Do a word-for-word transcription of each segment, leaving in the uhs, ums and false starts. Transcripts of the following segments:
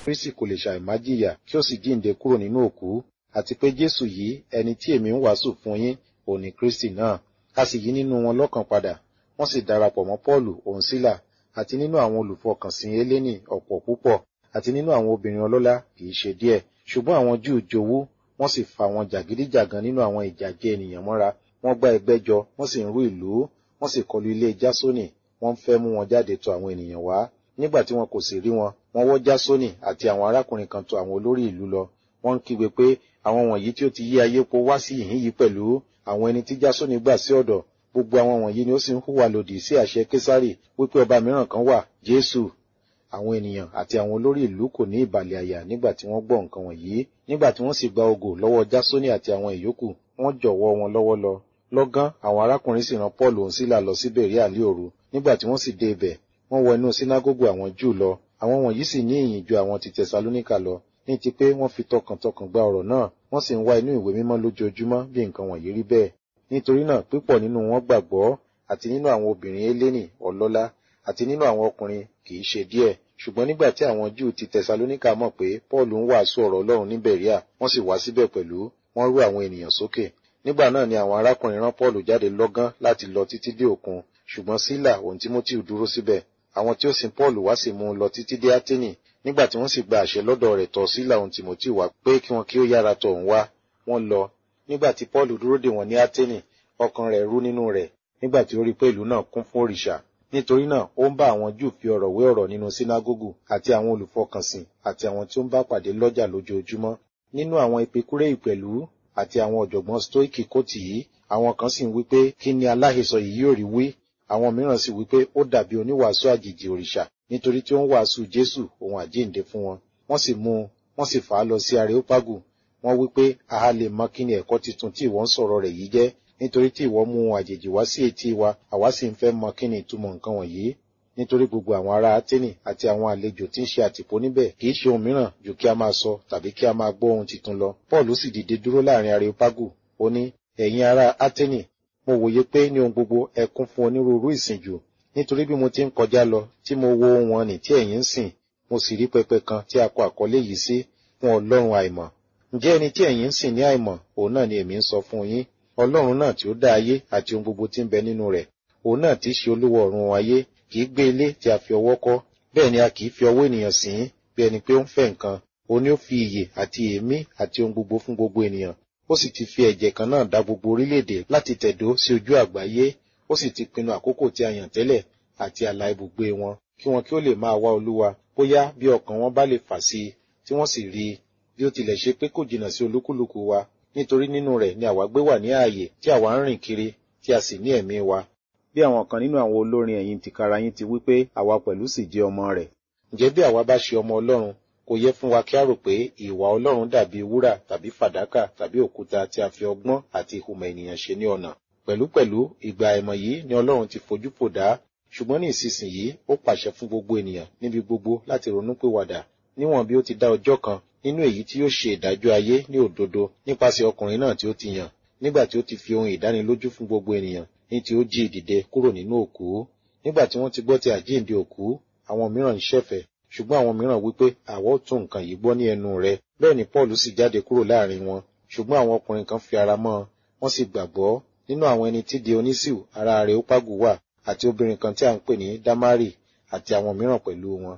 Kristi kò lè ṣàìmá jìyà kí ó sì jíǹde kúrò nínú òkú, àti pé Jésù yìí ẹni tí èmi ń wàásù fún yín òun ni Kristi náà. A sì yí nínú wọn lọ́kàn padà, wọ́n sì darapọ̀ mọ́ Pọ́ọ̀lù òun Sílà, àti nínú àwọn olùfọkànsìn Hélénì ọ̀pọ̀ púpọ̀, àti nínú àwọn obìnrin ọlọ́lá kì í ṣe díẹ̀. Ṣùgbọ́n àwọn Júù jowú, wọ́n sì fa àwọn jàgídíjàgan nínú àwọn ìjàjẹ ènìyàn mọ́ra, wọ́n gbá ẹgbẹ́ jọ, wọ́n sì ń rú ìlú, wọ́n sì kọlu ilé Jásónì, wọ́n fẹ́ mú wọn jáde tọ̀ àwọn ènìyàn wá. Nígbà tí wọn kò sì rí wọn, wọ́n wọ́ Jásónì àti àwọn arákùnrin kan tọ̀ àwọn olórí ìlú lọ. Wọ́n ń kígbe pé àwọn wọ̀nyí tí ó ti yí ayé po wá sí ìhín yìí pẹ̀lú àwọn ẹni tí Jásónì gbà sí ọ̀dọ̀. Gbogbo àwọn wọ̀nyí ni ó sì ń hùwà lòdì sí àṣẹ Késárì wípé ọba mìíràn kan wà, Jésù. Àwọn ènìyàn àti àwọn olórí ìlú kò ní ìbàlẹ̀ àyà nígbà tí wọ́n gbọ́ nǹkan wọ̀nyí. Nígbà tí wọ́n sì gba ògo lọ́wọ́ Jásónì àti àwọn ìyókù, wọ́n jọ̀wọ́ wọn lọ́wọ́ lọ. Lọ́gán àwọn arákùnrin sì rán Pọ́ọ̀lù òun Sílà lọ sí Bèríà ní òru. Nígbà tí wọ́n sì dé ibẹ̀, wọ́n wọ inú sínágógù àwọn Júù lọ. Àwọn wọ̀nyí sì ní ìyìn ju àwọn ti Tẹsalóníkà lọ, ní ti pé wọ́n fi tọkàntọkàn gba ọ̀rọ̀ náà, wọ́n sì ń wá inú ìwé mímọ́ lójoojúmọ́ bí nǹkan wọ̀nyí rí bẹ́ẹ̀. Nítorí náà pípọ̀ nínú wọn gbàgbọ́, àti nínú àwọn obìnrin Hélénì ọlọ́lá, àti nínú àwọn ọkùnrin kì í ṣe díẹ̀. Ṣùgbọ́n nígbà tí àwọn Júù ti Tẹsalóníkà mọ̀ pé Pọ́ọ̀lù ń wàásù ọ̀rọ̀ Ọlọ́run ní Bèríà, wọ́n sì wá síbẹ̀ pẹ̀lú, wọ́n rú àwọn ènìyàn sókè. Nígbà náà ni àwọn arákùnrin rán Pọ́ọ̀lù jáde lọ́gán láti lọ títí dé òkun, ṣùgbọ́n Sílà òun Tímótì dúró síbẹ̀. Àwọn tí ó sin Pọ́ọ̀lù wá sì mú un lọ títí dé Áténì. Nígbà tí wọ́n sì gba àṣẹ lọ́dọ̀ rẹ̀ tọ̀ Sílà òun Tímótì wá pé kí wọn kí ó yára tọ̀ òun wá, wọ́n lọ. Nígbà tí Pọ́ọ̀lù dúró dè wọ́n ní Áténì, ọkàn rẹ̀ rú nínú rẹ̀, nígbà tí ó rí pé ìlú náà kún fún òrìṣà. Nítorí náà ó ń bá àwọn Júù fi ọ̀rọ̀ wé ọ̀rọ̀ nínú sínágógù, àti àwọn olùfọkànsìn àti àwọn tí ó ń bá pàdé lọ́jà lójoojúmọ́. Nínú àwọn Epikúréì pẹ̀lú àti àwọn ọ̀jọ̀gbọ́n Stoiki kò tì í, àwọn kan sì ń wí pé kí ni aláhesọ yìí yóò rí wí? Àwọn mìíràn sì wí pé ó dàbí oníwàásù àjèjì òrìṣà, nítorí tí ó ń wàásù Jésù òun àjíǹde fún wọn. Wọ́n sì mú un, wọ́n sì fà á lọ sí Areópágù. Wọ́n wí pé a lè mọ kí ni ẹ̀kọ́ titun tí ìwọ ń sọ̀rọ̀ rẹ̀ yìí jẹ́, nítorí tí ìwọ mú ohun àjèjì wá sí etí wa, àwa sì ń fẹ́ mọ kí ni ìtumọ̀ nǹkan wọ̀nyí. Nítorí gbogbo àwọn ará Áténì àti àwọn àlejò tí ń ṣe àtìpó níbẹ̀ kì í ṣe ohun mìíràn ju kí a máa sọ tàbí kí a máa gbọ́ ohun titun lọ. Pọ́ọ̀lù sì dìde dúró láàrin Areópágù, ó ní, ẹ̀yin ará Áténì, mo wòye pé ní ohun gbogbo ẹ kún fún onírúurú ìsìnjù. Nítorí bí mo ti ń kọjá lọ tí mo wo ohun ọ̀nì tí ẹ̀yin ń sìn, mo sì rí pẹpẹ kan tí a kọ àkọlé yìí sí, fún Ọlọ́run àìmọ̀. Ǹjẹ́ ẹni tí ẹ̀yin ń sìn ní àìmọ̀, òun náà ni èmi ń sọ fún yín. Ọlọ́run náà tí ó dá ayé àti ohun gbogbo tí ń bẹ nínú rẹ̀, òun náà tí í ṣe olúwa ọ̀run ayé, kì í gbé ilé tí a fi ọwọ́ kọ́, bẹ́ẹ̀ ni a kì í fi ọwọ́ ènìyàn sìn ín bí ẹni pé ó ń fẹ́ nǹkan. Òun ni ó fi ìyè àti èémí àti ohun gbogbo fún gbogbo ènìyàn. Ó sì ti fi ẹ̀jẹ̀ kan náà dá gbogbo orílẹ̀-èdè láti tẹ̀dó sí ojú àgbáyé. Ó sì ti pinnu àkókò tí a yàn tẹ́lẹ̀ àti ààlà ibùgbé wọn, kí wọn kí ó lè máa wá Olúwa, bóyá bí ọkàn wọn bá lè fà sí i, tí wọ́n sì rí i, bí ó tilẹ̀ ṣe pé kò jìnnà sí olúkúlùkù wa. Nítorí nínú rẹ̀ ni àwa gbé wà ní ààyè tí àwa ń rìn kiri, tí a sì ní ẹ̀mí wa. Bí àwọn kan nínú àwọn olórin ẹ̀yin tìkára yín ti wí pé àwa pẹ̀lú sì jẹ́ ọmọ rẹ̀. Ǹjẹ́ bí àwa bá ṣe ọmọ Ọlọ́run, kò yẹ fún wa kí a rò pé ìwà Ọlọ́run dàbí wúrà tàbí fàdákà tàbí òkúta tí a fi ọgbọ́n àti ìhùmọ̀ ènìyàn ṣe ní ọ̀nà. Pẹ̀lúpẹ̀lú ìgbà àìmọ̀ yìí ni Ọlọ́run ti fojú fò dá, ṣùgbọ́n ní ìsinsìnyí ó pàṣẹ fún gbogbo ènìyàn níbi gbogbo láti ronúpìwàdà, níwọ̀n bí ó ti dá ọjọ́ kan nínú èyí tí yóò ṣe ìdájọ́ ayé ní òdodo nípasẹ̀ ọkùnrin náà tí ó ti yàn, nígbà tí ó ti fi ohun ìdánilójú fún gbogbo ènìyàn ní tí ó jí ìdìde kúrò nínú òkú. Nígbà tí wọ́n ti gbọ́ ti àjíǹde òkú, àwọn mìíràn ń ṣẹ̀fẹ̀, ṣùgbọ́n àwọn mìíràn wípé àwa ó tún nǹkan yìí gbọ́ ní ẹnu rẹ̀. Bẹ́ẹ̀ ni Pọ́ọ̀lù sì jáde kúrò láàrin wọn, ṣùgbọ́n àwọn ọkùnrin kan fi ara mọ́, wọ́n sì gbàgbọ́. Nínú àwọn ẹni tí Dionísíù ará Areópágù wà, àti obìnrin kan tí a ń pè ní Dámárì, àti àwọn mìíràn pẹ̀lú wọn.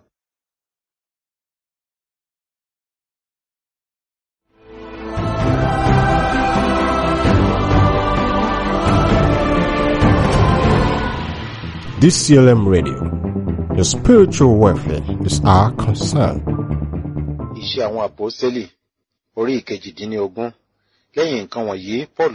D C L M Radio, your spiritual welfare is our concern. Iṣẹ́ àwọn Àpọ́sítélì, orí ìkejìdínlógún. Lẹ́yìn nǹkan wọ̀nyí, Pọ́ọ̀lù